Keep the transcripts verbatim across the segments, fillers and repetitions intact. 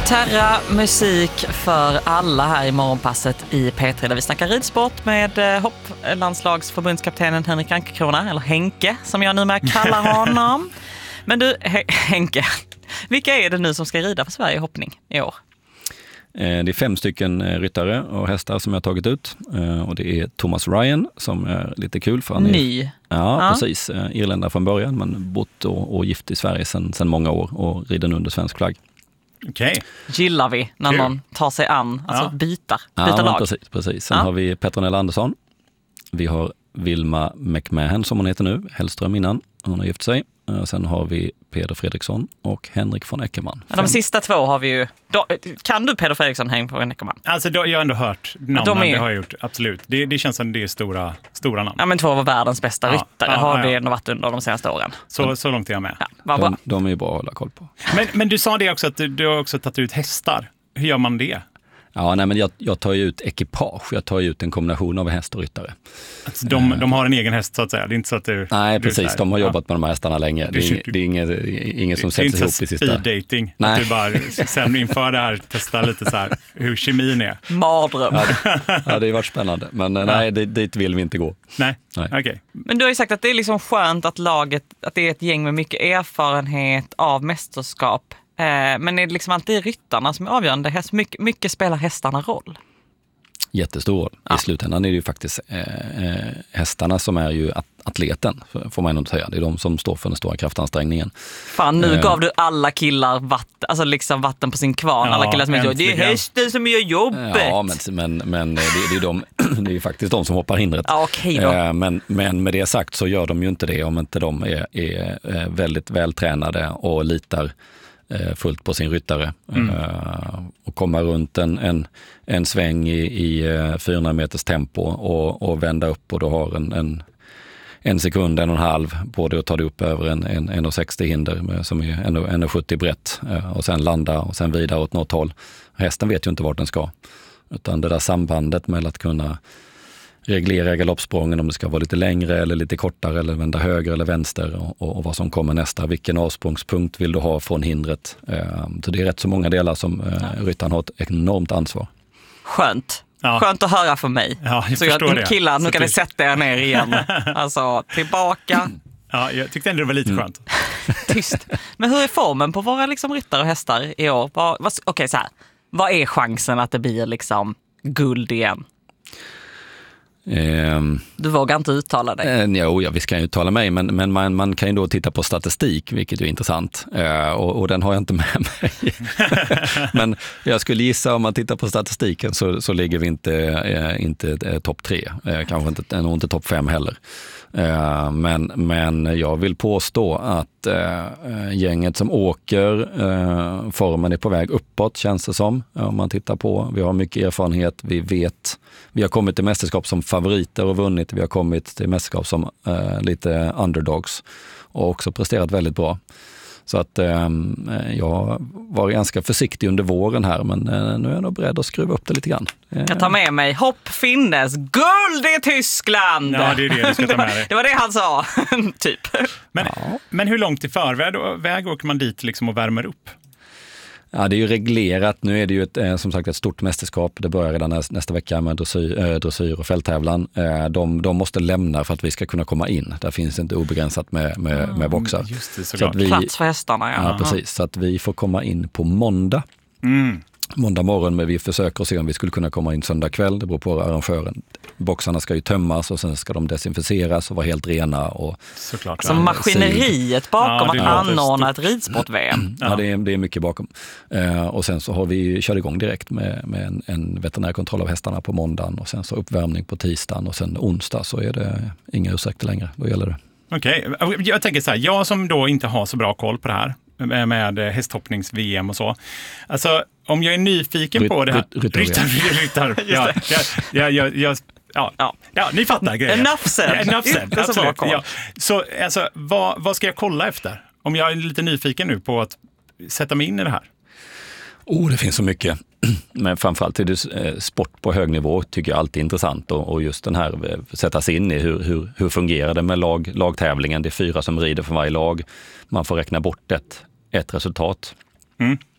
Terra musik för alla här i morgonpasset i P tre där vi snackar ridsport med hopplandslagsförbundskaptenen Henrik Ankerkrona, eller Henke som jag numera kallar honom. Men du Henke, vilka är det nu som ska rida för Sverige i hoppning i år? Det är fem stycken ryttare och hästar som jag har tagit ut. Och det är Thomas Ryan som är lite kul för han är... Ny. Ja, ja, precis. Irländare från början men bott och, och gift i Sverige sedan, sedan många år och rider under svensk flagg. Okej. Okay. Gillar vi när Kul. någon tar sig an, alltså ja. byta, byta ja, lag. Precis, precis. Sen ja. har vi Petronella Andersson. Vi har Vilma McMahon som hon heter nu, Hellström innan. Hon har gift sig. Sen har vi Peder Fredriksson och Henrik von Eckermann. Ja, de sista två har vi ju... Då, kan du Peder Fredriksson, Henrik von Eckermann? Alltså då, jag har ändå hört namnen, de är... det har jag gjort, absolut. Det, det känns som det är stora, stora namn. Ja, men två av världens bästa ja, ryttare ja, har ja, vi ja. ändå varit under de senaste åren. Så, så långt är jag med. Ja, vad bra. De, de är ju bra att hålla koll på. Men, men du sa det också att du, du har också tagit ut hästar. Hur gör man det? Ja, nej, men jag, jag tar ju ut ekipage. Jag tar ju ut en kombination av häst och ryttare. Alltså de, de har en egen häst så att säga. Det är inte så att du... Nej, du precis. De har jobbat ja. med de här hästarna länge. Det är, det är inget, inget som sätts ihop i sista... Det är inte speed dating. Nej. Att du bara sen inför det här testar lite så här hur kemin är. Mardröm. Ja, det, ja, det har varit spännande. Men ja. nej, dit, dit vill vi inte gå. Nej, nej. okej. Okay. Men du har ju sagt att det är liksom skönt att laget, att det är ett gäng med mycket erfarenhet av mästerskap. Men är det liksom alltid ryttarna som är avgörande? Mycket, mycket spelar hästarna roll? Jättestor. Ja. I slutändan är det ju faktiskt eh, hästarna som är ju atleten, får man nog säga. Det är de som står för den stora kraftansträngningen. Fan, nu eh. gav du alla killar vatten, alltså liksom vatten på sin kvarn. Ja, alla killar som är det är hästen som gör jobbet. Ja, men, men, men det, det, är de, det är ju faktiskt de som hoppar hindret. Ja, okej då. Eh, men, men med det sagt så gör de ju inte det om inte de är, är väldigt vältränade och litar fullt på sin ryttare. Mm. Uh, och komma runt en, en, en sväng i, i fyrahundra meters tempo och, och vända upp och då har en, en, en sekund, en och en halv på det och ta det upp över en, en, en sextio hinder med, som är en, en sjuttio brett uh, och sen landa och sen vidare åt något håll. Hästen vet ju inte vart den ska. Utan det där sambandet med att kunna reglera galoppsprången om det ska vara lite längre eller lite kortare eller vända höger eller vänster och, och vad som kommer nästa. Vilken avsprångspunkt vill du ha från hindret? Så det är rätt så många delar som ja. ryttaren har ett enormt ansvar. Skönt. Ja. Skönt att höra för mig. Ja, jag så förstår jag, det. Killar, nu så kan ni sätta er ner igen. Alltså, tillbaka. Ja, jag tyckte ändå det var lite mm. skönt. Tyst. Men hur är formen på våra liksom, ryttare och hästar i år? Okej, okay, så här. Vad är chansen att det blir liksom guld igen? Um, du vågar inte uttala dig? Uh, jo, ja, visst kan jag uttala mig, men, men man, man kan ju då titta på statistik, vilket är intressant. Uh, och, och den har jag inte med mig. Men jag skulle gissa, om man tittar på statistiken så, så ligger vi inte, uh, inte uh, topp tre. Uh, kanske inte, nog inte topp fem heller. Uh, men, men jag vill påstå att uh, gänget som åker, uh, formen är på väg uppåt, känns det som. Om man tittar på, vi har mycket erfarenhet, vi vet, vi har kommit till mästerskap som favoriter och vunnit, vi har kommit till mästerskap som uh, lite underdogs och också presterat väldigt bra. Så att eh, jag var ganska försiktig under våren här, men eh, nu är jag nog beredd att skruva upp det lite grann. Eh. Jag tar med mig hopp finnes, guld i Tyskland! Ja, det är det du ska ta med dig. Det var det han sa, typ. Men, ja. men hur långt i förväg väg åker man dit liksom och värmer upp? Ja, det är ju reglerat. Nu är det ju ett, som sagt ett stort mästerskap. Det börjar redan nästa vecka med dressyr, äh, dressyr och fälttävlan. De, de måste lämna för att vi ska kunna komma in. Där finns inte obegränsat med, med, med boxar. Just det, så att vi, plats för hästarna, ja. Ja, precis. Så att vi får komma in på måndag. Mm. Måndag morgon, men vi försöker se om vi skulle kunna komma in söndag kväll. Det beror på arrangören. Boxarna ska ju tömmas och sen ska de desinficeras och vara helt rena. Och såklart. Så maskineriet bakom ja, att anordna ett ridsport-V M. Ja, ja det, är, det är mycket bakom. Uh, och sen så har vi kört igång direkt med, med en, en veterinärkontroll av hästarna på måndagen och sen så uppvärmning på tisdagen och sen onsdag så är det inga ursäkter längre. Då gäller det. Okej, okay. Jag tänker så här, jag som då inte har så bra koll på det här med hästhoppnings-V M och så. Alltså, om jag är nyfiken Ryt, på det här... Ryttar, ryttar, ryttar. Ja, jag, jag, jag, ja, ja. ja, ni fattar grejen. Enough said. Enough said, absolut. Så, ja. Så alltså, vad, vad ska jag kolla efter? Om jag är lite nyfiken nu på att sätta mig in i det här. Oh, det finns så mycket. Men framförallt är det sport på hög nivå tycker jag alltid är intressant. Och, och just den här, sätta sig in i hur, hur, hur fungerar det med lag, lagtävlingen. Det är fyra som rider för varje lag. Man får räkna bort ett, ett resultat. Mm.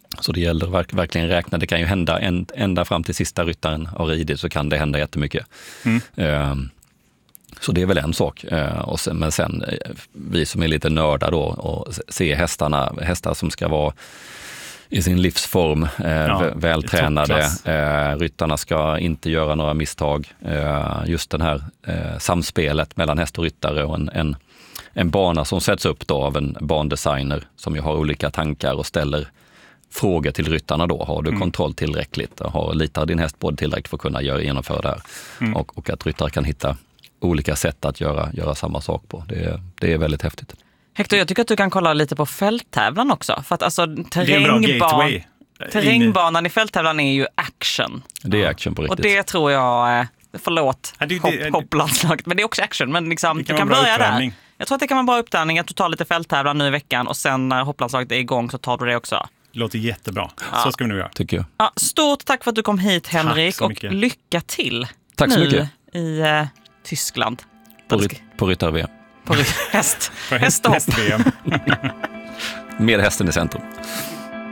Så det gäller verk, verkligen räkna. Det kan ju hända en, ända fram till sista ryttaren har ridit, så kan det hända jättemycket. Mm. Eh, så det är väl en sak. Eh, och sen, men sen vi som är lite nördar då och se hästarna, hästar som ska vara i sin livsform, eh, ja, vältränade. Eh, ryttarna ska inte göra några misstag. Eh, just den här eh, samspelet mellan häst och ryttare och en, en, en bana som sätts upp då av en bandesigner som ju har olika tankar och ställer frågor till ryttarna då. Har du mm. kontroll tillräckligt? Har, litar din häst både tillräckligt för att kunna göra, genomföra det här? Mm. Och, och att ryttare kan hitta olika sätt att göra, göra samma sak på. Det, det är väldigt häftigt. Hector, jag tycker att du kan kolla lite på fälttävlan också. För att alltså terrängban, terrängbanan i fälttävlan är ju action. Det är action på riktigt. Och det tror jag, förlåt, ja, det, det, hopp, hopplandslaget, men det är också action. Men liksom, kan du kan börja där. Jag tror att det kan vara en bra upptärning att du tar lite fälttävlan nu i veckan och sen när hopplandslaget är igång så tar du det också. Låter jättebra. Ja. Så ska vi nu göra. Tycker jag. Ja, stort tack för att du kom hit, Henrik. Och lycka till tack så nu mycket. i uh, Tyskland. På, ry- på ryttar-V M. På häst. Häst, häst-V M. Med hästen i centrum.